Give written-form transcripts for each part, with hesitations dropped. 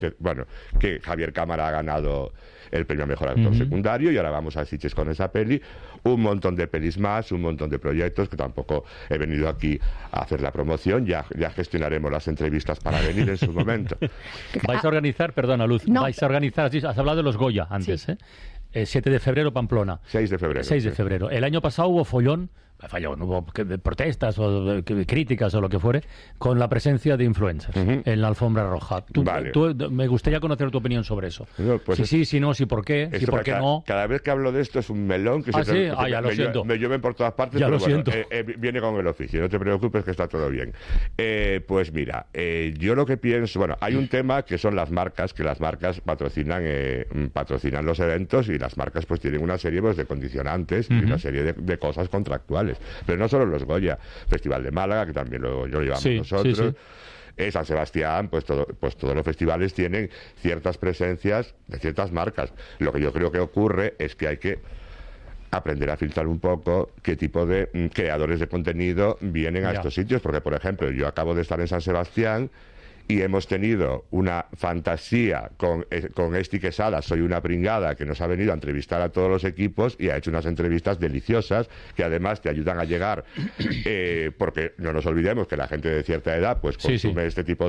que Javier Cámara ha ganado el premio a Mejor Actor Secundario, y ahora vamos a Sitges con esa peli. Un montón de pelis más, un montón de proyectos, que tampoco he venido aquí a hacer la promoción, ya gestionaremos las entrevistas para venir en su momento. Vais a organizar, perdona Luz, vais a organizar, has hablado de los Goya antes, sí. 7 de febrero, Pamplona. 6 de febrero. 6 de febrero. El año pasado hubo follón, hubo protestas o críticas o lo que fuere, con la presencia de influencers en la alfombra roja. Me gustaría conocer tu opinión sobre eso. No, pues sí, no, sí, por qué, sí, por qué no. Cada vez que hablo de esto es un melón que me llueven por todas partes, ya pero lo siento. Viene con el oficio, no te preocupes que está todo bien. Pues mira, yo lo que pienso, hay un tema que son las marcas, que las marcas patrocinan los eventos, y las marcas pues tienen una serie de condicionantes y una serie de cosas contractuales. Pero no solo los Goya, Festival de Málaga, que también lo llevamos nosotros. Sí. San Sebastián, pues todos los festivales tienen ciertas presencias de ciertas marcas. Lo que yo creo que ocurre es que hay que aprender a filtrar un poco qué tipo de creadores de contenido vienen a estos sitios, porque por ejemplo yo acabo de estar en San Sebastián y hemos tenido una fantasía con Esti Quesada, Soy una pringada, que nos ha venido a entrevistar a todos los equipos y ha hecho unas entrevistas deliciosas que además te ayudan a llegar, porque no nos olvidemos que la gente de cierta edad pues consume este tipo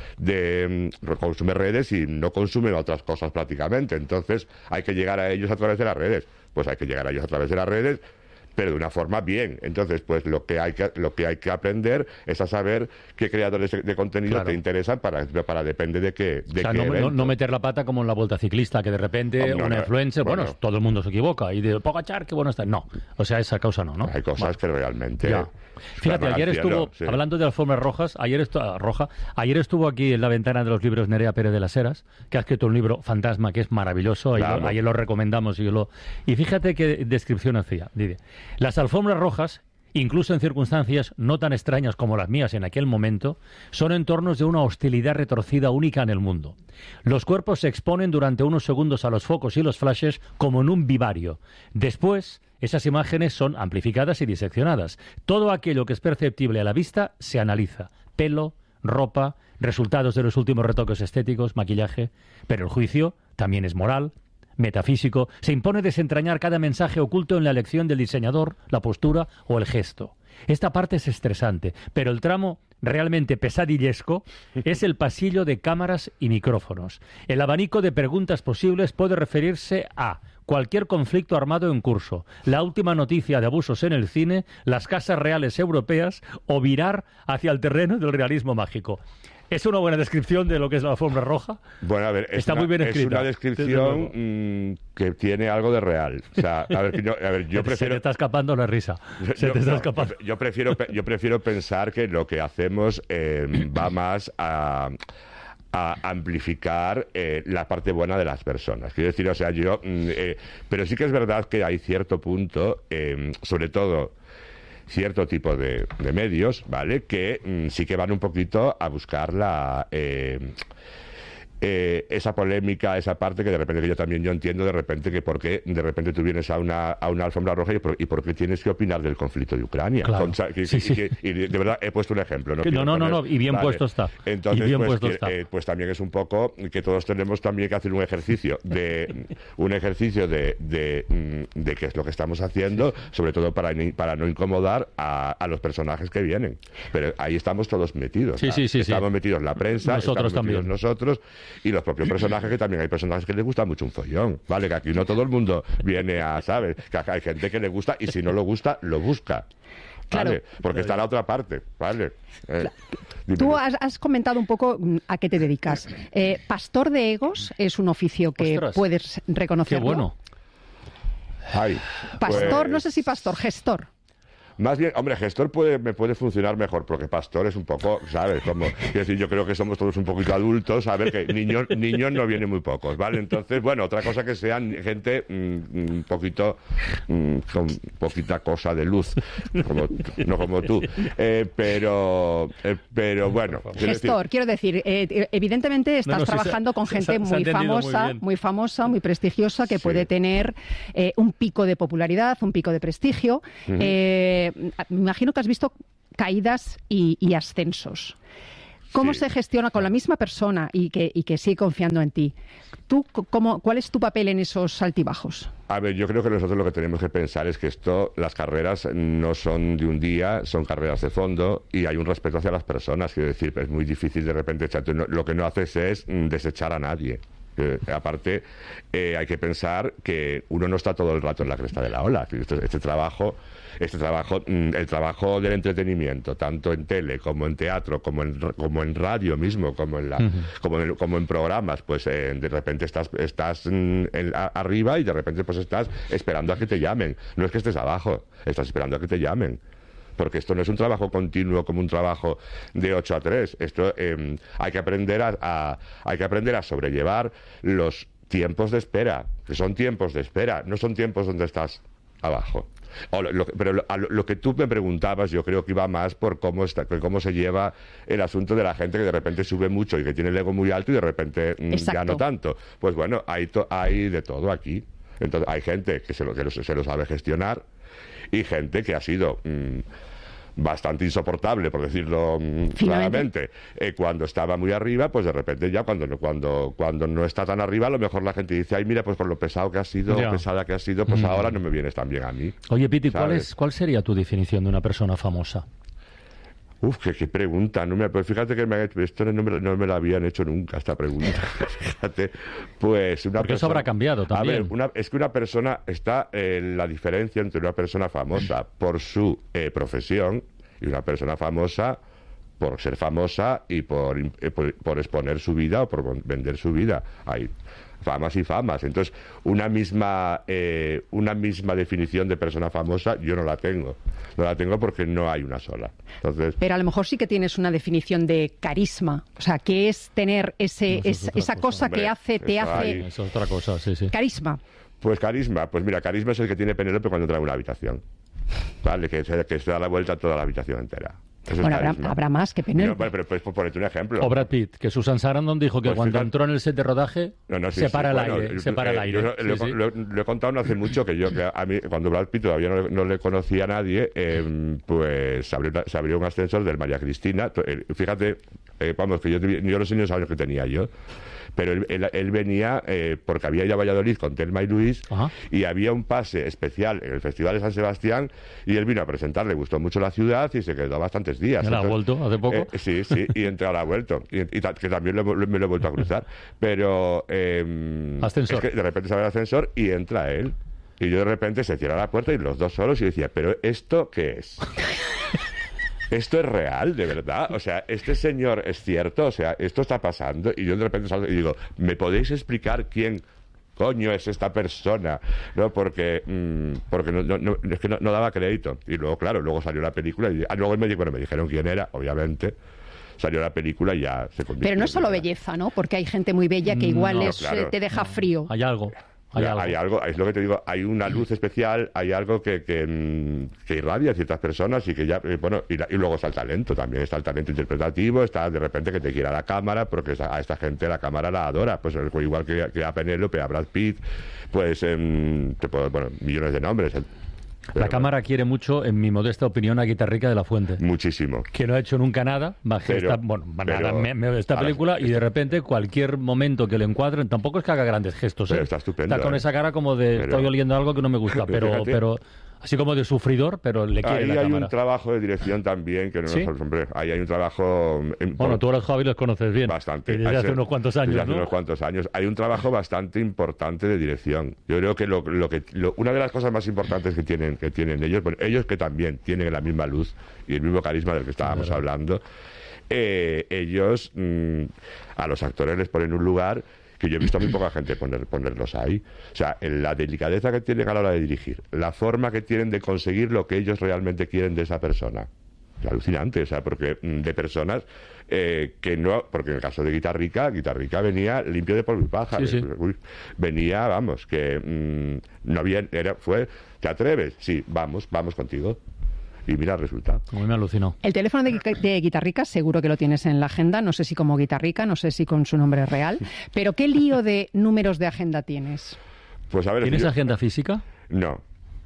consume redes y no consume otras cosas prácticamente. Entonces hay que llegar a ellos a través de las redes. Pues hay que llegar a ellos a través de las redes, pero de una forma bien. Entonces, pues lo que hay que aprender es a saber qué creadores de contenido te interesan para depende de qué. No meter la pata como en la Vuelta Ciclista, que de repente influencer, todo el mundo se equivoca, y de Pogačar, qué bueno está. No, o sea, esa causa no. Hay cosas que realmente... Fíjate, ayer estuvo, hablando de alfombras rojas, ayer estuvo aquí en la ventana de los libros Nerea Pérez de las Heras, que ha escrito un libro Fantasma, que es maravilloso, ayer lo recomendamos, y fíjate qué descripción hacía. Dice: las alfombras rojas, incluso en circunstancias no tan extrañas como las mías en aquel momento, son entornos de una hostilidad retorcida única en el mundo. Los cuerpos se exponen durante unos segundos a los focos y los flashes como en un vivario. Después, esas imágenes son amplificadas y diseccionadas. Todo aquello que es perceptible a la vista se analiza. Pelo, ropa, resultados de los últimos retoques estéticos, maquillaje. Pero el juicio también es moral, metafísico. Se impone desentrañar cada mensaje oculto en la elección del diseñador, la postura o el gesto. Esta parte es estresante, pero el tramo realmente pesadillesco es el pasillo de cámaras y micrófonos. El abanico de preguntas posibles puede referirse a cualquier conflicto armado en curso, la última noticia de abusos en el cine, las casas reales europeas o virar hacia el terreno del realismo mágico. ¿Es una buena descripción de lo que es la alfombra roja? Bueno, a ver, está muy bien escrita. Es una descripción que tiene algo de real. O sea, yo prefiero... Se te está escapando la risa. Escapando. Yo prefiero pensar que lo que hacemos va más a amplificar la parte buena de las personas. Quiero decir, pero sí que es verdad que hay cierto punto, sobre todo cierto tipo de medios, ¿vale?, que sí que van un poquito a buscar esa polémica, esa parte que de repente yo entiendo de repente que por qué de repente tú vienes a una alfombra roja y por qué tienes que opinar del conflicto de Ucrania. Claro. Y de verdad he puesto un ejemplo. No, y bien puesto está. Entonces, pues también es un poco que todos tenemos también que hacer un ejercicio de qué es lo que estamos haciendo, sobre todo para no incomodar a los personajes que vienen. Pero ahí estamos todos metidos. Estamos metidos la prensa, nosotros también. Nosotros y los propios personajes, que también hay personajes que les gusta mucho un follón, ¿vale? Que aquí no todo el mundo viene ¿sabes? Que hay gente que le gusta y si no lo gusta, lo busca. ¿Vale? Claro. Porque está la otra parte, ¿vale? Tú has comentado un poco a qué te dedicas. Pastor de egos es un oficio que puedes reconocer. Qué bueno. Pastor, no sé si pastor, gestor. Más bien, hombre, gestor me puede funcionar mejor, porque pastor es un poco, ¿sabes? Quiero decir, yo creo que somos todos un poquito adultos, a ver, que niños no vienen muy pocos, ¿vale? Entonces, bueno, otra cosa que sean gente un poquito, con poquita cosa de luz, no como tú, pero bueno. Gestor, quiero decir, evidentemente estás trabajando con gente muy famosa, muy prestigiosa, que puede tener un pico de popularidad, un pico de prestigio. Me imagino que has visto caídas y ascensos. ¿Cómo se gestiona con la misma persona y que sigue confiando en ti? ¿Cuál es tu papel en esos altibajos? A ver, yo creo que nosotros lo que tenemos que pensar es que las carreras no son de un día, son carreras de fondo y hay un respeto hacia las personas. Quiero decir, es muy difícil de repente echarte. Lo que no haces es desechar a nadie. Aparte, hay que pensar que uno no está todo el rato en la cresta de la ola. Este trabajo, el trabajo del entretenimiento, tanto en tele como en teatro, como en radio mismo, como en programas, pues de repente estás arriba y de repente pues estás esperando a que te llamen. No es que estés abajo, estás esperando a que te llamen. Porque esto no es un trabajo continuo como un trabajo de 8 a 3. Esto hay que aprender a sobrellevar los tiempos de espera, que son tiempos de espera, no son tiempos donde estás abajo. Pero lo que tú me preguntabas, yo creo que iba más por cómo se lleva el asunto de la gente que de repente sube mucho y que tiene el ego muy alto y de repente ya no tanto. Pues bueno, hay de todo aquí. Entonces hay gente que se lo sabe gestionar y gente que ha sido bastante insoportable, por decirlo claramente, cuando estaba muy arriba, pues de repente ya cuando no está tan arriba, a lo mejor la gente dice, ay, mira, pues por lo pesado que has sido, pesada que has sido, pues ahora no me vienes tan bien a mí. Oye, Piti, ¿cuál sería tu definición de una persona famosa? Qué pregunta. Pues fíjate que esto no me la habían hecho nunca, esta pregunta. Fíjate, pues porque eso habrá cambiado también. A ver, es que una persona está la diferencia entre una persona famosa por su profesión y una persona famosa por ser famosa y por exponer su vida o por vender su vida. Hay famas y famas. Entonces, una misma definición de persona famosa yo no la tengo. No la tengo porque no hay una sola. Entonces, pero a lo mejor sí que tienes una definición de carisma. O sea, que es tener esa cosa que te hace... Es otra cosa, sí. Carisma. Pues carisma. Pues mira, carisma es el que tiene Penélope cuando entra en una habitación. ¿Vale? Que se da la vuelta a toda la habitación entera. Bueno, habrá más que Penélope. No, pero pues por ponerte un ejemplo. O Brad Pitt, que Susan Sarandon dijo que pues cuando entró en el set de rodaje se para el aire. Lo he contado no hace mucho que a mí, cuando Brad Pitt todavía no le conocía a nadie, pues se abrió un ascensor del María Cristina. Fíjate, vamos, que yo no sé ni los años que tenía yo. Pero él venía porque había ido a Valladolid con Thelma y Luis. Ajá. Y había un pase especial en el Festival de San Sebastián y él vino a presentar, le gustó mucho la ciudad y se quedó bastantes días. ¿La ha vuelto hace poco? Sí, y ahora ha vuelto. Y que también me lo he vuelto a cruzar. Pero ascensor. Es que de repente se abre el ascensor y entra él. Y yo de repente se cierra la puerta y los dos solos y decía, ¿pero esto qué es? ¿Esto es real, de verdad? O sea, ¿este señor es cierto? O sea, ¿esto está pasando? Y yo de repente salgo y digo, ¿me podéis explicar quién coño es esta persona? ¿No? Porque es que no daba crédito. Y luego, claro, luego salió la película y luego me dijeron quién era, obviamente. Salió la película y ya se convirtió. Pero no es solo belleza, ¿no? Porque hay gente muy bella que igual te deja frío. Hay algo. Hay algo, es lo que te digo, hay una luz especial, hay algo que irradia a ciertas personas y que ya, y luego está el talento también, está el talento interpretativo, está de repente que te quiera la cámara, porque a esta gente la cámara la adora, pues igual que a Penélope, a Brad Pitt, pues millones de nombres. La cámara quiere mucho, en mi modesta opinión, a Guitarrica de la Fuente. Muchísimo. Que no ha hecho nunca nada, más que esta película, y de repente cualquier momento que le encuadren, tampoco es que haga grandes gestos. Pero está estupendo. Está con esa cara como de estoy oliendo algo que no me gusta, pero así como de sufridor, pero le quiere la cámara. Ahí hay un trabajo de dirección también, que no ¿sí? Hombre, ahí hay un trabajo... Bueno, tú a los Javi los conoces bien. Bastante. Desde hace unos cuantos años, desde hace unos cuantos años. Hay un trabajo bastante importante de dirección. Yo creo que una de las cosas más importantes que tienen ellos, bueno, ellos que también tienen la misma luz y el mismo carisma del que estábamos hablando, ellos a los actores les ponen un lugar que yo he visto a muy poca gente ponerlos ahí. O sea, la delicadeza que tienen a la hora de dirigir, la forma que tienen de conseguir lo que ellos realmente quieren de esa persona. Es alucinante, o sea, porque de personas que no... Porque en el caso de Guitarrica venía limpio de polvo y paja. Sí. Venía, vamos, que no había... ¿te atreves? Sí, vamos contigo. Y mira el resultado. Muy me alucinó. El teléfono de Guitarrica seguro que lo tienes en la agenda, no sé si como Guitarrica, no sé si con su nombre real, pero ¿qué lío de números de agenda tienes? Pues a ver... ¿Tienes agenda física? No.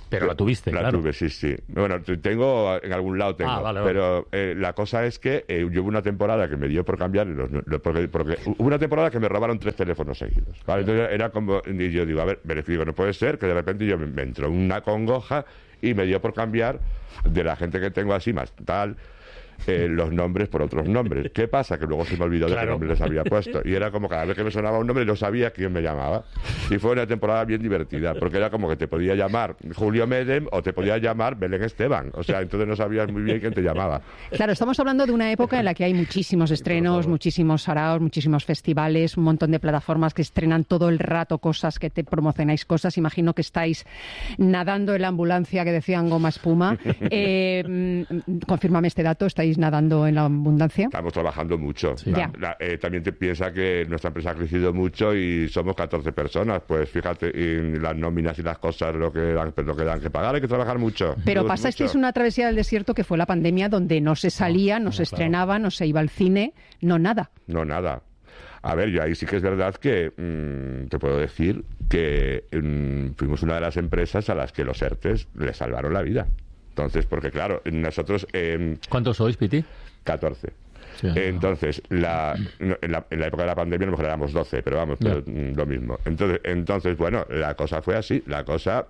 Pero la tuviste, claro. La tuve, sí. Bueno, tengo, en algún lado tengo. Vale. Pero la cosa es que yo hubo una temporada que me dio por cambiar, porque hubo una temporada que me robaron 3 teléfonos seguidos, ¿vale? Entonces era como, y yo digo, a ver, digo, no puede ser que de repente yo me entró una congoja y me dio por cambiar de la gente que tengo así más tal, los nombres por otros nombres. ¿Qué pasa? Que luego se me olvidó de qué nombre les había puesto. Y era como cada vez que me sonaba un nombre no sabía quién me llamaba. Y fue una temporada bien divertida, porque era como que te podía llamar Julio Medem o te podía llamar Belén Esteban. O sea, entonces no sabías muy bien quién te llamaba. Claro, estamos hablando de una época en la que hay muchísimos estrenos, muchísimos saraos, muchísimos festivales, un montón de plataformas que estrenan todo el rato cosas, que te promocionáis cosas. Imagino que estáis nadando en la ambulancia que decían goma espuma. Confírmame este dato, ¿estáis nadando en la abundancia? Estamos trabajando mucho. Sí. También te piensa que nuestra empresa ha crecido mucho y somos 14 personas. Pues fíjate, en las nóminas y las cosas, lo que dan que pagar, hay que trabajar mucho. Pero pasasteis una travesía del desierto que fue la pandemia, donde no se salía, no se estrenaba, no se iba al cine, no nada. No nada. A ver, yo ahí sí que es verdad que te puedo decir que fuimos una de las empresas a las que los ERTEs les salvaron la vida. Entonces, porque claro, nosotros... ¿Cuántos sois, Piti? 14. Sí, entonces, en la época de la pandemia a lo mejor éramos 12, pero vamos, pero, lo mismo. Entonces, bueno, la cosa fue así. La cosa,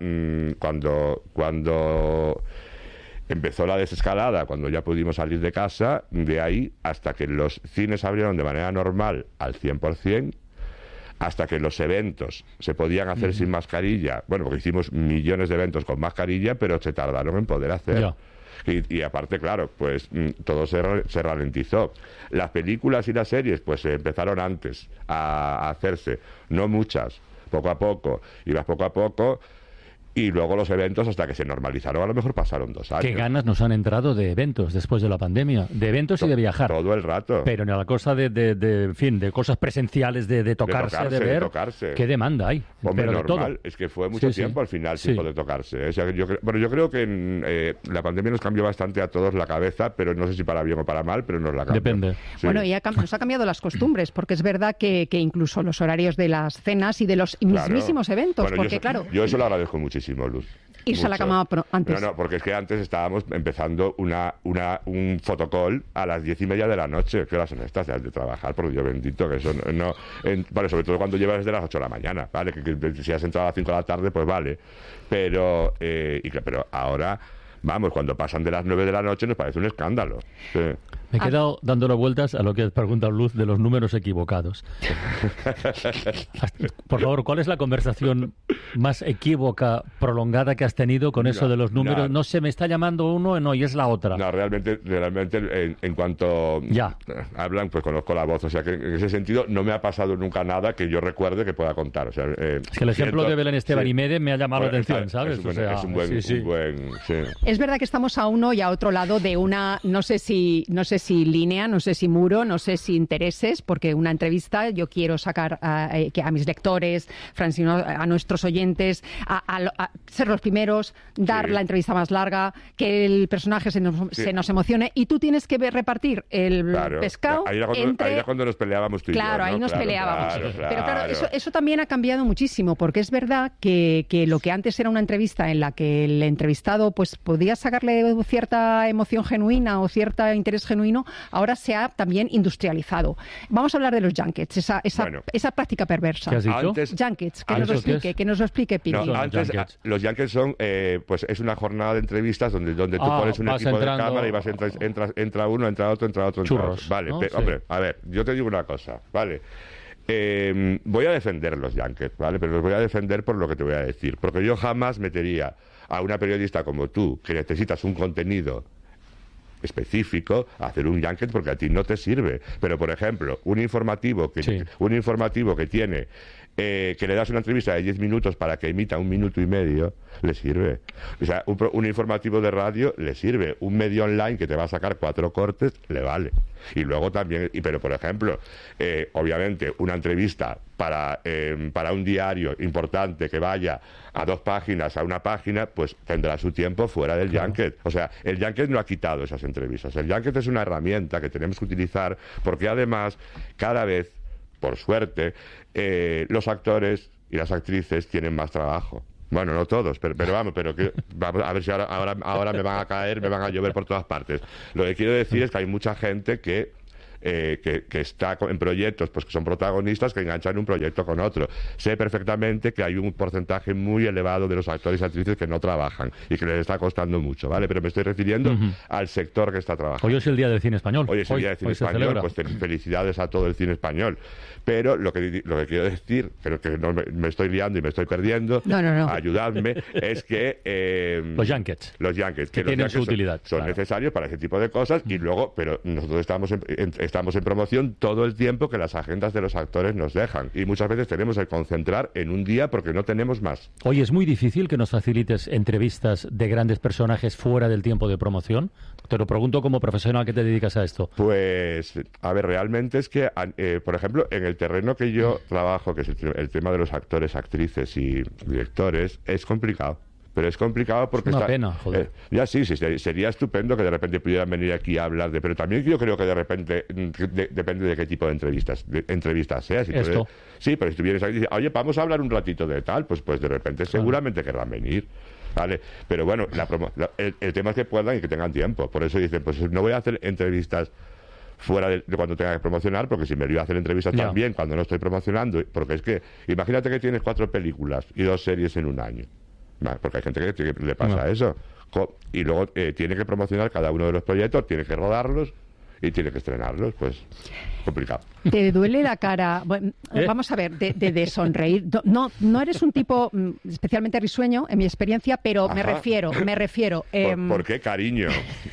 cuando empezó la desescalada, cuando ya pudimos salir de casa, de ahí hasta que los cines abrieron de manera normal al 100%, hasta que los eventos se podían hacer sin mascarilla, bueno, porque hicimos millones de eventos con mascarilla, pero se tardaron en poder hacer. Y aparte, claro, pues todo se ralentizó. Las películas y las series, pues empezaron antes a hacerse, no muchas, poco a poco, ibas poco a poco. Y luego los eventos, hasta que se normalizaron, a lo mejor pasaron 2 años. Qué ganas nos han entrado de eventos después de la pandemia. De eventos y de viajar. Todo el rato. Pero en la cosa de cosas presenciales, de tocarse, de ver. ¿Qué demanda hay? Hombre, pero normal. Todo. Es que fue mucho tiempo al final sin poder tocarse. O sea, yo creo que la pandemia nos cambió bastante a todos la cabeza, pero no sé si para bien o para mal, pero nos la cambió. Depende. Sí. Bueno, y nos ha cambiado las costumbres, porque es verdad que incluso los horarios de las cenas y de los mismísimos eventos, bueno, porque claro... Yo eso lo agradezco muchísimo, Luz. Irse a la cama antes. No, porque es que antes estábamos empezando un fotocall a las 10:30 de la noche. ¿Qué horas son estas? De trabajar, por Dios bendito, que eso vale, sobre todo cuando llevas desde las 8 de la mañana, ¿vale? Que si has entrado a las 5 de la tarde, pues vale. Pero ahora, vamos, cuando pasan de las 9 de la noche nos parece un escándalo. Sí. Me he quedado dándole vueltas a lo que pregunta Luz de los números equivocados. Por favor, ¿cuál es la conversación más equívoca, prolongada que has tenido con eso de los números? No sé, me está llamando uno, no, y es la otra. No, realmente en cuanto hablan, pues conozco la voz. O sea, que en ese sentido no me ha pasado nunca nada que yo recuerde que pueda contar. O sea, es que el ejemplo de Belén Esteban y Mede me ha llamado la atención, ¿sabes? Es un buen... Es verdad que estamos a uno y a otro lado de una, no sé si línea, no sé si muro, no sé si intereses, porque una entrevista yo quiero sacar a mis lectores, Francino, a nuestros oyentes, a ser los primeros, dar la entrevista más larga, que el personaje se nos emocione, y tú tienes que repartir el pescado ahí era cuando nos peleábamos tú y yo, ¿no? Ahí nos peleábamos. Pero claro, eso también ha cambiado muchísimo, porque es verdad que lo que antes era una entrevista en la que el entrevistado pues podía sacarle cierta emoción genuina o cierto interés genuino, ahora se ha también industrializado. Vamos a hablar de los junkets, esa práctica perversa. ¿Qué has dicho? Junkets, que nos lo explique Piti. Los junkets son, pues es una jornada de entrevistas donde tú pones un equipo de cámara y entra uno, entra otro. Churros, vale, ¿no? Hombre, a ver, yo te digo una cosa, ¿vale? Voy a defender los junkets, ¿vale? Pero los voy a defender por lo que te voy a decir. Porque yo jamás metería a una periodista como tú, que necesitas un contenido específico, a hacer un junket porque a ti no te sirve. Pero, por ejemplo, un informativo que tiene que le das una entrevista de 10 minutos para que emita 1 minuto y medio, le sirve. O sea, un informativo de radio le sirve. Un medio online que te va a sacar 4 cortes, le vale. Y luego también, pero por ejemplo, obviamente, una entrevista para un diario importante que vaya a 2 páginas, a 1 página, pues tendrá su tiempo fuera del junket. O sea, el junket no ha quitado esas entrevistas. El junket es una herramienta que tenemos que utilizar porque además, cada vez, por suerte, los actores y las actrices tienen más trabajo. Bueno, no todos, pero vamos, vamos a ver si ahora me van a caer, me van a llover por todas partes. Lo que quiero decir es que hay mucha gente que está en proyectos pues que son protagonistas que enganchan un proyecto con otro. Sé perfectamente que hay un porcentaje muy elevado de los actores y actrices que no trabajan y que les está costando mucho, ¿vale? Pero me estoy refiriendo al sector que está trabajando. Hoy es el Día del Cine Español. Hoy es el Día del Cine Español, pues felicidades a todo el cine español. Pero lo que quiero decir, creo que no me estoy liando y me estoy perdiendo, ayudadme, es que los junkets que tienen su utilidad, son necesarios para ese tipo de cosas y luego, pero nosotros estamos en promoción todo el tiempo que las agendas de los actores nos dejan y muchas veces tenemos que concentrar en un día porque no tenemos más. Oye, ¿es muy difícil que nos facilites entrevistas de grandes personajes fuera del tiempo de promoción? Te lo pregunto como profesional que te dedicas a esto. Pues, a ver, realmente es que, por ejemplo, en el terreno que yo trabajo, que es el tema de los actores, actrices y directores, es complicado. Pero es complicado porque... Es una pena, joder. Ya sí, sería estupendo que de repente pudieran venir aquí a hablar de... Pero también yo creo que de repente depende de qué tipo de entrevistas sea. Si Esto. Sí, pero si tú vienes aquí y dices, oye, vamos a hablar un ratito de tal, pues de repente seguramente querrán venir. ¿Vale? Pero bueno, el tema es que puedan y que tengan tiempo. Por eso dicen, pues no voy a hacer entrevistas fuera de cuando tenga que promocionar, porque si me voy a hacer entrevistas también cuando no estoy promocionando, porque es que, imagínate que tienes 4 películas y 2 series en un año. Porque hay gente que le pasa eso. Y luego tiene que promocionar cada uno de los proyectos, tiene que rodarlos y tiene que estrenarlos. Pues complicado. ¿Te duele la cara? Bueno, vamos a ver, de sonreír. No eres un tipo especialmente risueño, en mi experiencia, pero me refiero. ¿Por qué, cariño?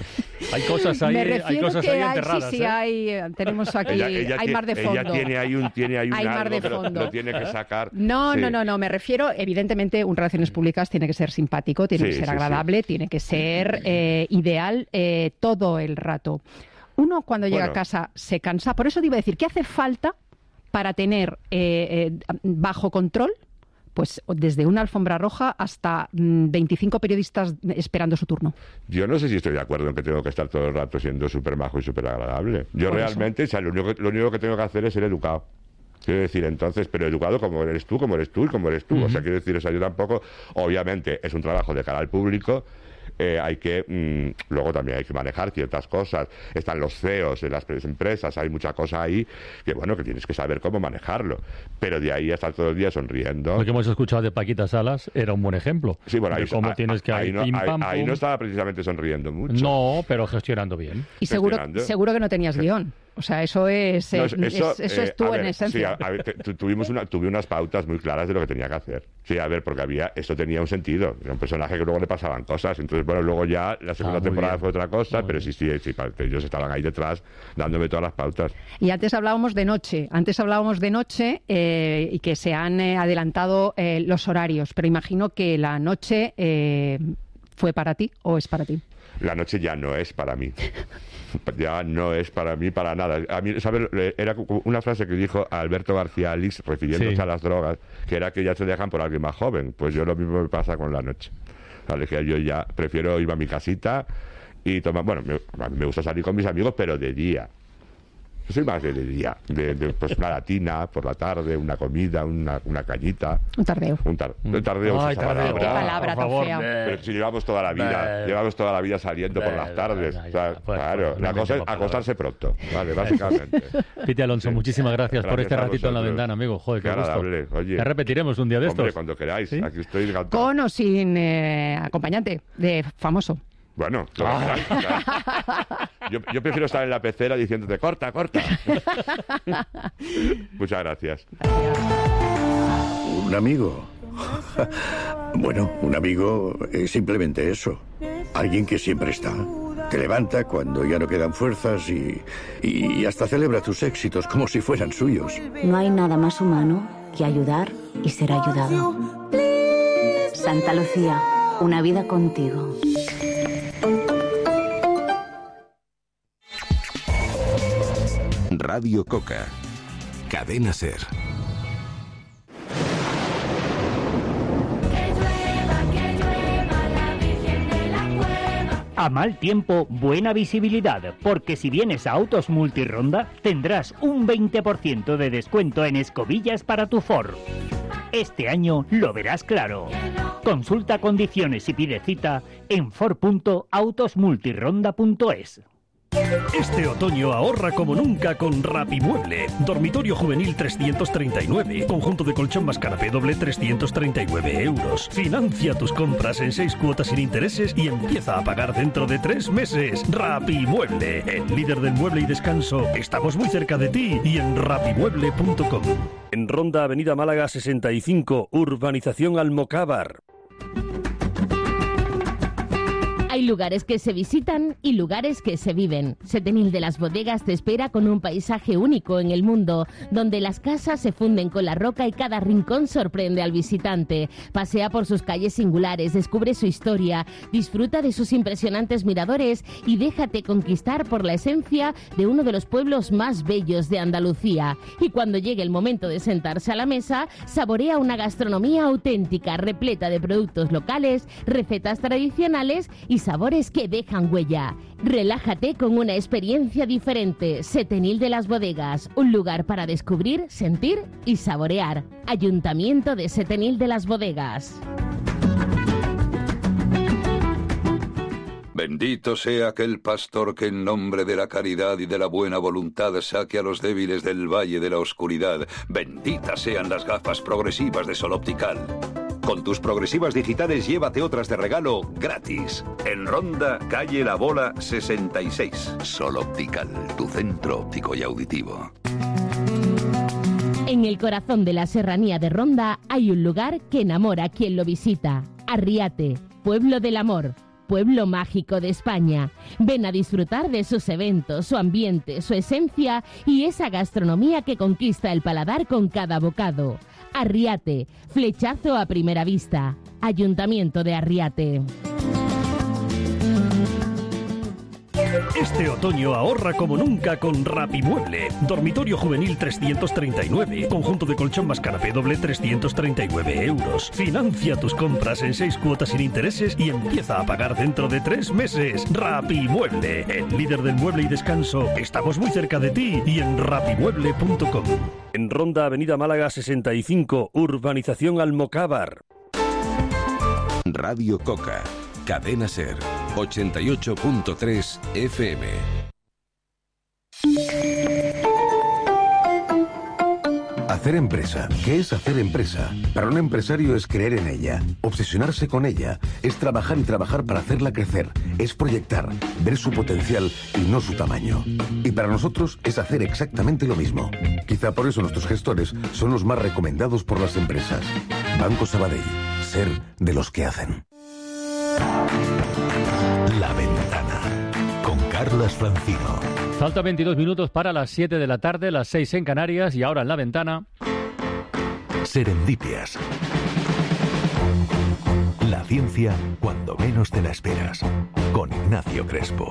Hay cosas ahí, enterradas. Sí, tenemos aquí, hay mar de fondo. Ella tiene ahí un hay mar de fondo. fondo. Lo tiene que sacar. No, me refiero, evidentemente, un relaciones públicas tiene que ser simpático, tiene que ser agradable, tiene que ser ideal todo el rato. Uno cuando llega a casa se cansa, por eso te iba a decir, ¿qué hace falta para tener bajo control? Pues desde una alfombra roja hasta 25 periodistas esperando su turno. Yo no sé si estoy de acuerdo en que tengo que estar todo el rato siendo súper majo y súper agradable. Yo realmente, o sea, lo único que tengo que hacer es ser educado. Quiero decir, entonces, pero educado como eres tú y como eres tú. O sea, quiero decir, o sea, yo tampoco, obviamente, es un trabajo de cara al público. Luego también hay que manejar ciertas cosas. Están los CEOs en las empresas, hay mucha cosa ahí que tienes que saber cómo manejarlo, pero de ahí a estar todo el día sonriendo. Lo que hemos escuchado de Paquita Salas era un buen ejemplo. Sí, bueno, ahí no estaba precisamente sonriendo mucho. No, pero gestionando bien. Y seguro que no tenías guión. O sea, eso es tú en esencia. Sí, tuve unas pautas muy claras de lo que tenía que hacer. Sí, a ver, porque esto tenía un sentido. Era un personaje que luego le pasaban cosas. Entonces, bueno, luego ya la segunda temporada fue otra cosa, pero sí, ellos estaban ahí detrás dándome todas las pautas. Y antes hablábamos de noche. Y que se han adelantado los horarios. Pero imagino que la noche fue para ti o es para ti. La noche ya no es para mí. Ya no es para mí para nada. A mí, ¿sabes? Era una frase que dijo Alberto García Alix refiriéndose a las drogas, que era que ya se dejan por alguien más joven. Pues yo lo mismo me pasa con la noche. ¿Vale? Que yo ya prefiero ir a mi casita y tomar... Bueno, a mí me gusta salir con mis amigos, pero de día. Yo soy más de día, pues una latina por la tarde, una comida, una cañita. Un tardeo. Un tardeo. Ay, tardeo. Qué palabra tan fea. Pero si llevamos toda la vida saliendo por las tardes. Claro, la cosa es acostarse pronto, vale, básicamente. Piti Alonso, muchísimas gracias por este ratito en la ventana, amigo. Joder, qué agradable. Oye, ya repetiremos un día de estos. Hombre, cuando queráis, ¿sí? Aquí estoy encantado. Con o sin acompañante de famoso. Bueno, claro. Yo prefiero estar en la pecera diciéndote, corta. Muchas gracias. ¿Un amigo? Bueno, un amigo es simplemente eso. Alguien que siempre está. Te levanta cuando ya no quedan fuerzas y hasta celebra tus éxitos como si fueran suyos. No hay nada más humano que ayudar y ser ayudado. Santa Lucía, una vida contigo. Radio Coca. Cadena Ser. A mal tiempo, buena visibilidad, porque si vienes a Autos Multironda, tendrás un 20% de descuento en escobillas para tu Ford. Este año lo verás claro. Consulta condiciones y pide cita en for.autosmultironda.es. Este otoño ahorra como nunca con Rapimueble. Dormitorio juvenil 339. Conjunto de colchón más canapé doble 339 euros. Financia tus compras en 6 cuotas sin intereses y empieza a pagar dentro de 3 meses. Rapimueble, el líder del mueble y descanso. Estamos muy cerca de ti y en rapimueble.com. En Ronda, Avenida Málaga 65, Urbanización Almocávar. Hay lugares que se visitan y lugares que se viven. Setenil de las Bodegas te espera con un paisaje único en el mundo, donde las casas se funden con la roca y cada rincón sorprende al visitante. Pasea por sus calles singulares, descubre su historia, disfruta de sus impresionantes miradores y déjate conquistar por la esencia de uno de los pueblos más bellos de Andalucía. Y cuando llegue el momento de sentarse a la mesa, saborea una gastronomía auténtica, repleta de productos locales, recetas tradicionales y sabores que dejan huella. Relájate con una experiencia diferente. Setenil de las Bodegas, un lugar para descubrir, sentir y saborear. Ayuntamiento de Setenil de las Bodegas. Bendito sea aquel pastor que en nombre de la caridad y de la buena voluntad saque a los débiles del valle de la oscuridad. Benditas sean las gafas progresivas de Sol Optical. Con tus progresivas digitales llévate otras de regalo gratis. En Ronda, calle La Bola 66. Sol Optical, tu centro óptico y auditivo. En el corazón de la serranía de Ronda hay un lugar que enamora a quien lo visita. Arriate, pueblo del amor. Pueblo mágico de España. Ven a disfrutar de sus eventos, su ambiente, su esencia y esa gastronomía que conquista el paladar con cada bocado. Arriate, flechazo a primera vista. Ayuntamiento de Arriate. Este otoño ahorra como nunca con Rapimueble. Dormitorio juvenil 339. Conjunto de colchón más canapé doble 339 euros. Financia tus compras en 6 cuotas sin intereses y empieza a pagar dentro de 3 meses. Rapimueble, el líder del mueble y descanso. Estamos muy cerca de ti y en rapimueble.com. En Ronda, Avenida Málaga 65, Urbanización Almocávar. Radio Coca, Cadena Ser, 88.3 FM. Hacer empresa. ¿Qué es hacer empresa? Para un empresario es creer en ella, obsesionarse con ella, es trabajar y trabajar para hacerla crecer, es proyectar, ver su potencial y no su tamaño. Y para nosotros es hacer exactamente lo mismo. Quizá por eso nuestros gestores son los más recomendados por las empresas. Banco Sabadell. Ser de los que hacen. La Ventana, con Carlas Francino. Falta 22 minutos para las 7 de la tarde, las 6 en Canarias y ahora en La Ventana. Serendipias. La ciencia cuando menos te la esperas. Con Ignacio Crespo.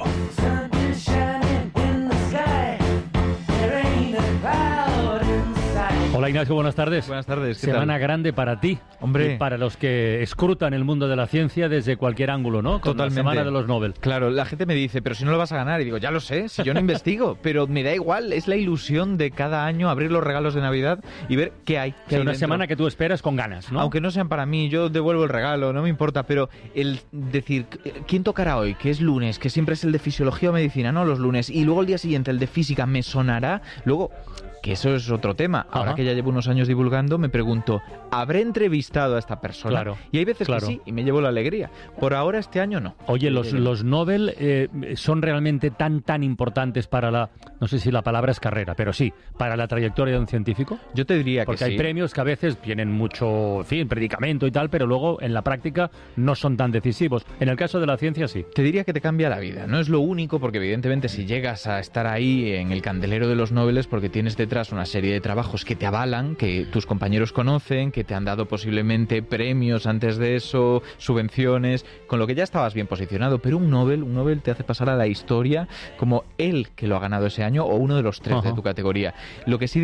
Hola Ignacio, buenas tardes. Buenas tardes. ¿Qué Semana tal? grande para ti, hombre, y para los que escrutan el mundo de la ciencia desde cualquier ángulo, ¿no? Con totalmente. La semana de los Nobel. Claro, la gente me dice, pero si no lo vas a ganar, y digo, ya lo sé, si yo no investigo, pero me da igual, es la ilusión de cada año abrir los regalos de Navidad y ver qué hay. Que una semana que tú esperas con ganas, ¿no? Aunque no sean para mí, yo devuelvo el regalo, no me importa, pero el decir, ¿quién tocará hoy? Que es lunes, que siempre es el de fisiología o medicina, ¿no? Los lunes, y luego el día siguiente el de física me sonará, luego... Que eso es otro tema. Ahora que ya llevo unos años divulgando, me pregunto, ¿habré entrevistado a esta persona? Claro, y hay veces que sí, y me llevo la alegría. Por ahora, este año no. Oye, los Nobel son realmente tan importantes para la... No sé si la palabra es carrera, pero sí, para la trayectoria de un científico. Yo te diría que sí. Porque hay premios que a veces tienen mucho, en fin, predicamento y tal, pero luego en la práctica no son tan decisivos. En el caso de la ciencia, sí. Te diría que te cambia la vida. No es lo único, porque evidentemente si llegas a estar ahí en el candelero de los Nobel es porque tienes detrás una serie de trabajos que te avalan, que tus compañeros conocen, que te han dado posiblemente premios antes de eso, subvenciones, con lo que ya estabas bien posicionado, pero un Nobel te hace pasar a la historia como el que lo ha ganado ese año o uno de los 3 de tu categoría. Lo que sí diré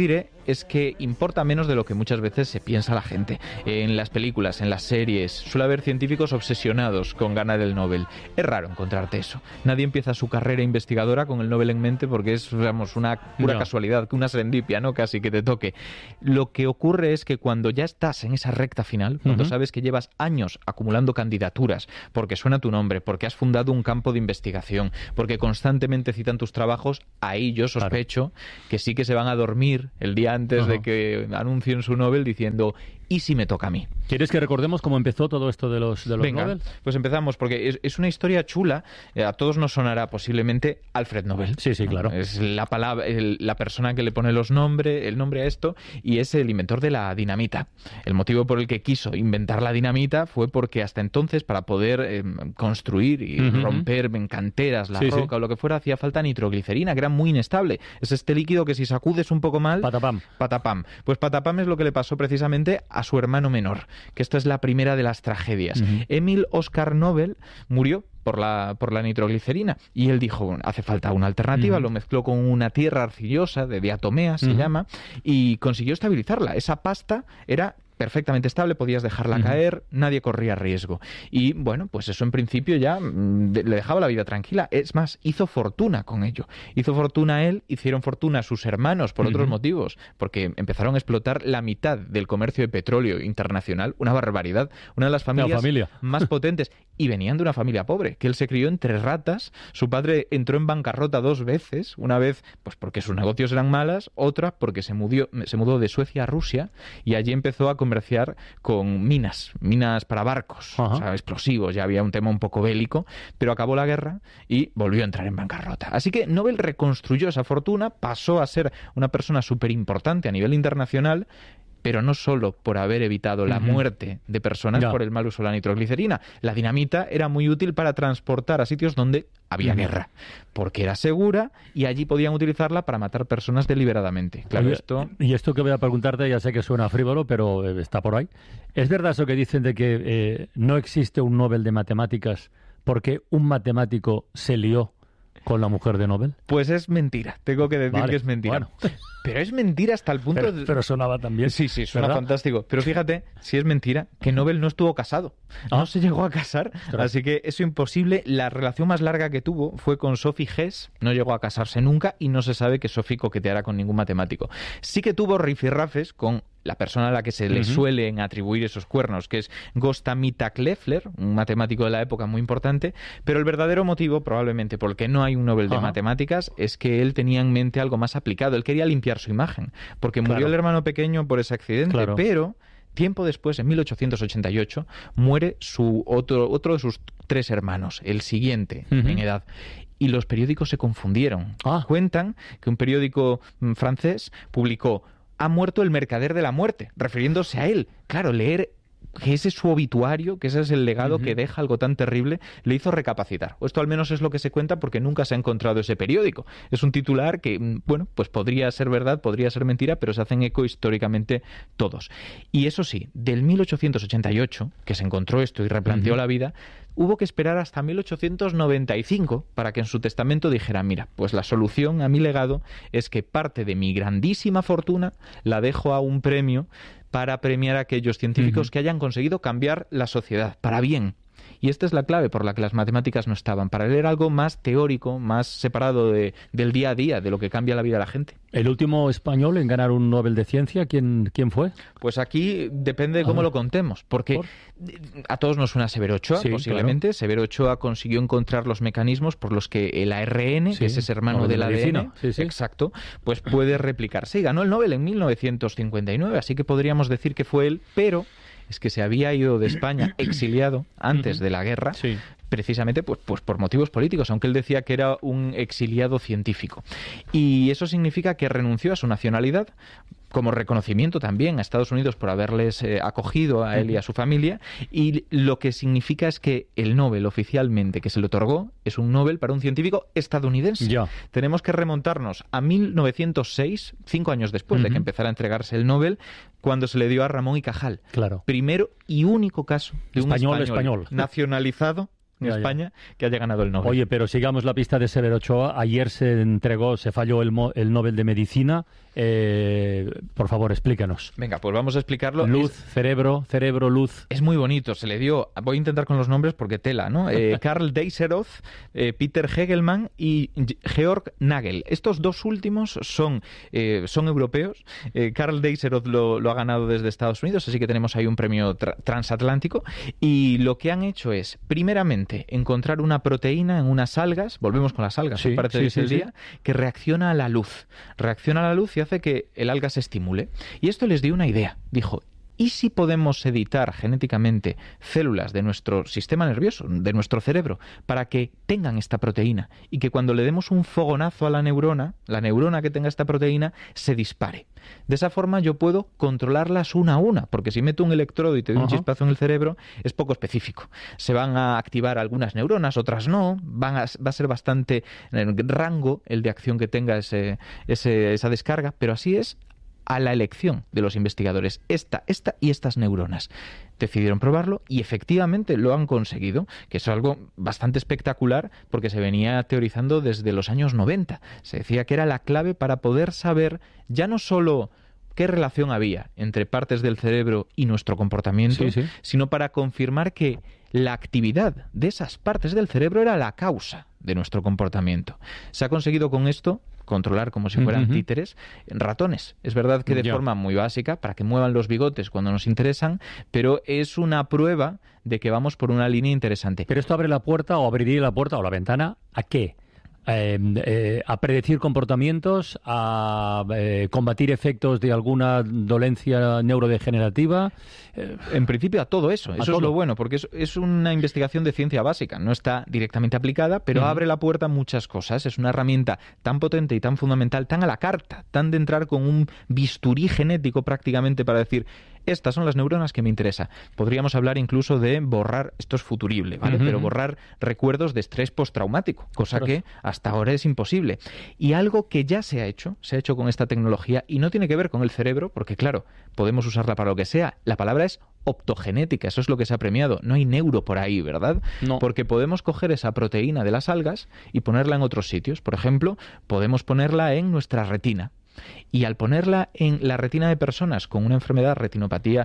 es que importa menos de lo que muchas veces se piensa la gente. En las películas, en las series, suele haber científicos obsesionados con ganar el Nobel. Es raro encontrarte eso. Nadie empieza su carrera investigadora con el Nobel en mente porque es, digamos, una pura casualidad, una serendipia, ¿no? Casi que te toque. Lo que ocurre es que cuando ya estás en esa recta final, cuando sabes que llevas años acumulando candidaturas, porque suena tu nombre, porque has fundado un campo de investigación, porque constantemente citan tus trabajos, ahí yo sospecho que sí que se van a dormir el día antes de que anuncien su Nobel diciendo, ¿y si me toca a mí? ¿Quieres que recordemos cómo empezó todo esto de los Venga, Nobel? Pues empezamos, porque es una historia chula. A todos nos sonará posiblemente Alfred Nobel. Sí, claro. Es la palabra, la persona que le pone el nombre a esto, y es el inventor de la dinamita. El motivo por el que quiso inventar la dinamita fue porque hasta entonces, para poder construir y romper en canteras la roca o lo que fuera, hacía falta nitroglicerina, que era muy inestable. Es este líquido que si sacudes un poco mal... Patapam. Pues patapam es lo que le pasó precisamente a su hermano menor, que esta es la primera de las tragedias. Emil Oscar Nobel murió por la nitroglicerina, y él dijo, hace falta una alternativa, lo mezcló con una tierra arcillosa de diatomea, se llama, y consiguió estabilizarla. Esa pasta era perfectamente estable, podías dejarla caer, nadie corría riesgo. Y bueno, pues eso en principio ya le dejaba la vida tranquila. Es más, hizo fortuna con ello. Hizo fortuna él, hicieron fortuna sus hermanos por otros motivos, porque empezaron a explotar la mitad del comercio de petróleo internacional, una barbaridad, una de las familias más potentes, y venían de una familia pobre, que él se crió entre ratas. Su padre entró en bancarrota 2 veces, una vez pues porque sus negocios eran malas, otra porque se mudó de Suecia a Rusia, y allí empezó a comerciar con minas para barcos, o sea, explosivos. Ya había un tema un poco bélico, pero acabó la guerra y volvió a entrar en bancarrota. Así que Nobel reconstruyó esa fortuna, pasó a ser una persona súper importante a nivel internacional, pero no solo por haber evitado la muerte de personas por el mal uso de la nitroglicerina. La dinamita era muy útil para transportar a sitios donde había guerra, porque era segura y allí podían utilizarla para matar personas deliberadamente. Claro, y esto que voy a preguntarte, ya sé que suena frívolo, pero está por ahí. ¿Es verdad eso que dicen de que no existe un Nobel de matemáticas porque un matemático se lió con la mujer de Nobel? Pues es mentira, tengo que decir que es mentira. Bueno. Pero es mentira hasta el punto de... Pero sonaba también. Sí, suena fantástico. Pero fíjate, si es mentira, que Nobel no estuvo casado. No se llegó a casar, así que eso imposible. La relación más larga que tuvo fue con Sophie Hess, no llegó a casarse nunca, y no se sabe que Sophie coqueteara con ningún matemático. Sí que tuvo rifirrafes con la persona a la que se le suelen atribuir esos cuernos, que es Gösta Mittag-Leffler, un matemático de la época muy importante, pero el verdadero motivo, probablemente porque no hay un Nobel de matemáticas, es que él tenía en mente algo más aplicado. Él quería limpiar su imagen, porque murió el hermano pequeño por ese accidente, pero tiempo después, en 1888, muere otro de sus 3 hermanos, el siguiente en edad. Y los periódicos se confundieron. Cuentan que un periódico francés publicó: ha muerto el mercader de la muerte, refiriéndose a él. Claro, leer que ese es su obituario, que ese es el legado que deja, algo tan terrible, le hizo recapacitar. O esto al menos es lo que se cuenta, porque nunca se ha encontrado ese periódico. Es un titular que, bueno, pues podría ser verdad, podría ser mentira, pero se hacen eco históricamente todos. Y eso sí, del 1888, que se encontró esto y replanteó la vida, hubo que esperar hasta 1895 para que en su testamento dijera: mira, pues la solución a mi legado es que parte de mi grandísima fortuna la dejo a un premio para premiar a aquellos científicos que hayan conseguido cambiar la sociedad para bien. Y esta es la clave por la que las matemáticas no estaban, para leer algo más teórico, más separado del día a día, de lo que cambia la vida de la gente. ¿El último español en ganar un Nobel de Ciencia, quién fue? Pues aquí depende de cómo lo contemos, porque a todos nos suena Severo Ochoa, posiblemente. Claro. Severo Ochoa consiguió encontrar los mecanismos por los que el ARN, que es ese hermano del ADN, exacto, pues puede replicarse. Y ganó el Nobel en 1959, así que podríamos decir que fue él, pero es que se había ido de España exiliado antes de la guerra, precisamente pues por motivos políticos, aunque él decía que era un exiliado científico. Y eso significa que renunció a su nacionalidad, como reconocimiento también a Estados Unidos por haberles acogido a él y a su familia, y lo que significa es que el Nobel oficialmente que se le otorgó es un Nobel para un científico estadounidense. Tenemos que remontarnos a 1906, 5 años después de que empezara a entregarse el Nobel, cuando se le dio a Ramón y Cajal. Primero y único caso de un español nacionalizado en España que haya ganado el Nobel. Oye, pero sigamos la pista de Severo Ochoa. Ayer se falló el Nobel de Medicina Por favor, explícanos. Venga, pues vamos a explicarlo. Luz, cerebro, luz. Es muy bonito, se le dio, voy a intentar con los nombres porque tela, ¿no? Karl Deisseroth, Peter Hegelmann y Georg Nagel. Estos dos últimos son europeos. Karl Deisseroth lo ha ganado desde Estados Unidos, así que tenemos ahí un premio transatlántico. Y lo que han hecho es, primeramente, encontrar una proteína en unas algas, volvemos con las algas, que reacciona a la luz. Reacciona a la luz y hace que el alga se estimule. Y esto les dio una idea. Dijo, ¿y si podemos editar genéticamente células de nuestro sistema nervioso, de nuestro cerebro, para que tengan esta proteína y que cuando le demos un fogonazo a la neurona que tenga esta proteína, se dispare? De esa forma yo puedo controlarlas una a una, porque si meto un electrodo y te doy un chispazo en el cerebro, es poco específico. Se van a activar algunas neuronas, otras no, va a ser bastante rango el de acción que tenga esa descarga, pero así es a la elección de los investigadores, esta y estas neuronas. Decidieron probarlo y efectivamente lo han conseguido, que es algo bastante espectacular porque se venía teorizando desde los años 90. Se decía que era la clave para poder saber ya no solo qué relación había entre partes del cerebro y nuestro comportamiento, sino para confirmar que la actividad de esas partes del cerebro era la causa de nuestro comportamiento. Se ha conseguido con esto controlar como si fueran títeres ratones. Es verdad que de forma muy básica, para que muevan los bigotes cuando nos interesan, pero es una prueba de que vamos por una línea interesante. Pero esto abre la puerta, o abriría la puerta, o la ventana, ¿a qué? A predecir comportamientos, a combatir efectos de alguna dolencia neurodegenerativa. En principio a todo eso. Eso es lo bueno, porque es una investigación de ciencia básica. No está directamente aplicada, pero abre la puerta a muchas cosas. Es una herramienta tan potente y tan fundamental, tan a la carta, tan de entrar con un bisturí genético prácticamente para decir, estas son las neuronas que me interesa. Podríamos hablar incluso de borrar, esto es futurible, ¿vale? Pero borrar recuerdos de estrés postraumático, cosa que hasta ahora es imposible. Y algo que ya se ha hecho con esta tecnología, y no tiene que ver con el cerebro, porque claro, podemos usarla para lo que sea. La palabra es optogenética, eso es lo que se ha premiado. No hay neuro por ahí, ¿verdad? No. Porque podemos coger esa proteína de las algas y ponerla en otros sitios. Por ejemplo, podemos ponerla en nuestra retina. Y al ponerla en la retina de personas con una enfermedad, retinopatía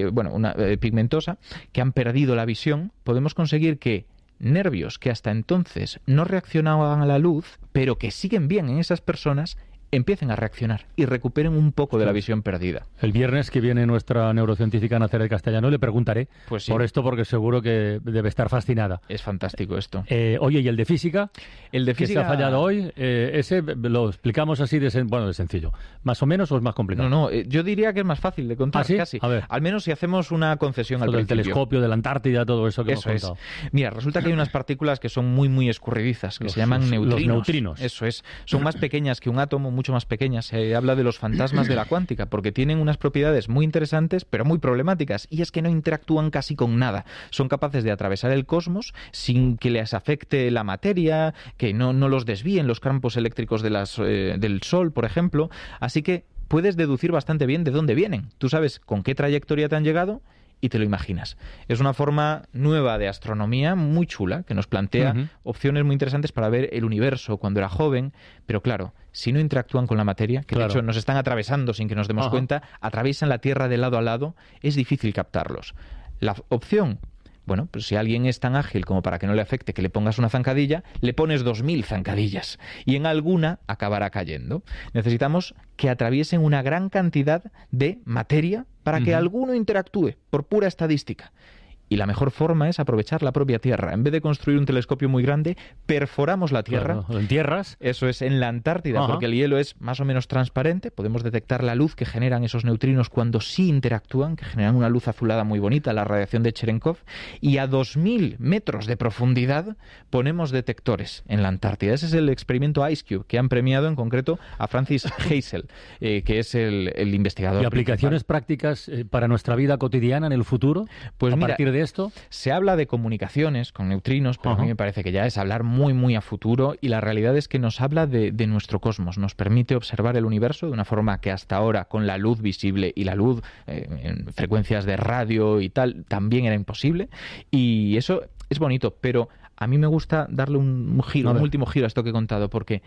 pigmentosa, que han perdido la visión, podemos conseguir que nervios que hasta entonces no reaccionaban a la luz, pero que siguen bien en esas personas, empiecen a reaccionar y recuperen un poco de la visión perdida. El viernes que viene nuestra neurocientífica Nazaret Castellano le preguntaré por esto, porque seguro que debe estar fascinada. Es fantástico esto. Oye, ¿y el de física? El de física que se ha fallado hoy, ese lo explicamos así de sencillo. ¿Más o menos o es más complicado? No, yo diría que es más fácil de contar. ¿Ah, sí? Casi. A ver. Al menos si hacemos una concesión al principio. Del telescopio, de la Antártida, todo eso que eso hemos contado. Mira, resulta que hay unas partículas que son muy, muy escurridizas, que se llaman neutrinos. Los neutrinos. Eso es. Son más pequeñas que un átomo, mucho más pequeñas. Se habla de los fantasmas de la cuántica, porque tienen unas propiedades muy interesantes, pero muy problemáticas, y es que no interactúan casi con nada. Son capaces de atravesar el cosmos sin que les afecte la materia, que no los desvíen los campos eléctricos del Sol, por ejemplo. Así que puedes deducir bastante bien de dónde vienen. Tú sabes con qué trayectoria te han llegado y te lo imaginas. Es una forma nueva de astronomía muy chula, que nos plantea opciones muy interesantes para ver el universo cuando era joven, pero claro, si no interactúan con la materia, que de hecho nos están atravesando sin que nos demos cuenta, atraviesan la Tierra de lado a lado, es difícil captarlos. La opción, bueno, pues si alguien es tan ágil como para que no le afecte que le pongas una zancadilla, le pones 2000 zancadillas y en alguna acabará cayendo. Necesitamos que atraviesen una gran cantidad de materia para que alguno interactúe, por pura estadística. Y la mejor forma es aprovechar la propia Tierra. En vez de construir un telescopio muy grande, perforamos la Tierra. Claro, ¿en tierras? Eso es, en la Antártida, porque el hielo es más o menos transparente. Podemos detectar la luz que generan esos neutrinos cuando sí interactúan, que generan una luz azulada muy bonita, la radiación de Cherenkov. Y a 2000 metros de profundidad ponemos detectores en la Antártida. Ese es el experimento IceCube, que han premiado en concreto a Francis Hazel, que es el investigador. ¿Y aplicaciones prácticas para nuestra vida cotidiana en el futuro? Pues a mira, partir de esto se habla de comunicaciones con neutrinos, pero a mí me parece que ya es hablar muy, muy a futuro, y la realidad es que nos habla de nuestro cosmos, nos permite observar el universo de una forma que hasta ahora, con la luz visible y la luz en frecuencias de radio y tal, también era imposible, y eso es bonito, pero a mí me gusta darle un giro, un último giro a esto que he contado, porque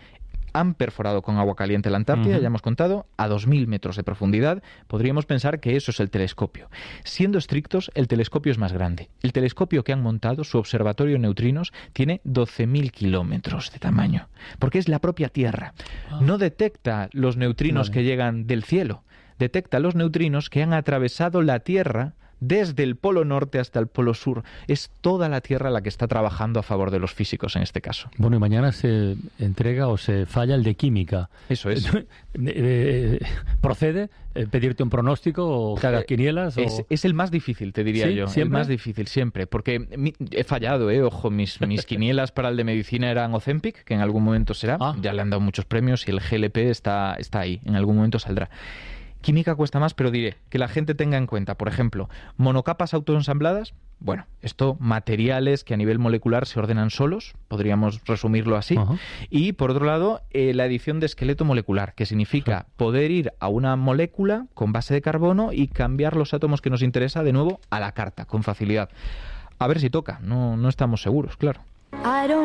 han perforado con agua caliente la Antártida, ya hemos contado, a 2.000 metros de profundidad. Podríamos pensar que eso es el telescopio. Siendo estrictos, el telescopio es más grande. El telescopio que han montado, su observatorio de neutrinos, tiene 12.000 kilómetros de tamaño, porque es la propia Tierra. No detecta los neutrinos que llegan del cielo, detecta los neutrinos que han atravesado la Tierra desde el polo norte hasta el polo sur. Es toda la Tierra la que está trabajando a favor de los físicos en este caso. Bueno, y mañana se entrega o se falla el de química. Eso es. ¿Procede pedirte un pronóstico o que hagas quinielas? Es el más difícil, te diría yo. ¿Siempre? El más difícil, siempre. Porque he fallado, ojo, mis quinielas para el de medicina eran Ozempic, que en algún momento será. Ya le han dado muchos premios y el GLP está ahí. En algún momento saldrá. Química cuesta más, pero diré que la gente tenga en cuenta, por ejemplo, monocapas autoensambladas. Bueno, esto, materiales que a nivel molecular se ordenan solos, podríamos resumirlo así. Y, por otro lado, la edición de esqueleto molecular, que significa poder ir a una molécula con base de carbono y cambiar los átomos que nos interesa de nuevo a la carta, con facilidad. A ver si toca, no estamos seguros, claro.